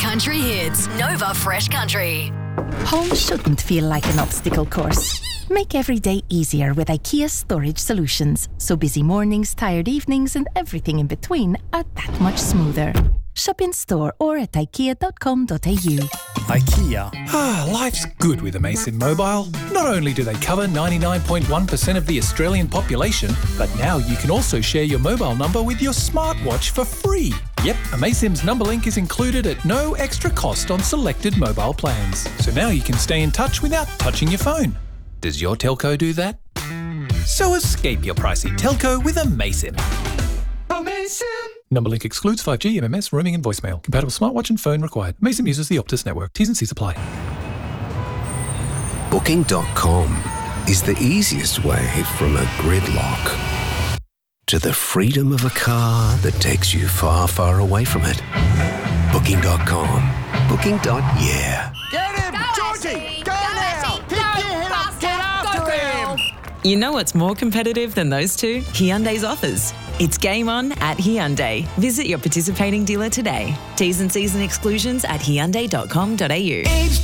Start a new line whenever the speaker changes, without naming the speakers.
country hits. Nova Fresh Country.
Home shouldn't feel like an obstacle course. Make every day easier with IKEA Storage Solutions, so busy mornings, tired evenings and everything in between are that much smoother. Shop in store or at ikea.com.au.
IKEA. Life's good with Amaysim Mobile. Not only do they cover 99.1% of the Australian population, but now you can also share your mobile number with your smartwatch for free. Yep, Amaysim's number link is included at no extra cost on selected mobile plans. So now you can stay in touch without touching your phone. Does your telco do that? So escape your pricey telco with Amaysim. Amaysim! Number link excludes 5G, MMS, roaming and voicemail. Compatible smartwatch and phone required. Amaysim uses the Optus network. T's and C's apply.
Booking.com is the easiest way from a gridlock to the freedom of a car that takes you far, far away from it. Booking.com. Booking.yeah.
Get him! Go, Georgie! Go now! Pick your head up! Get after him!
You know what's more competitive than those two? Hyundai's offers. It's game on at Hyundai. Visit your participating dealer today. T's and C's and exclusions at hyundai.com.au.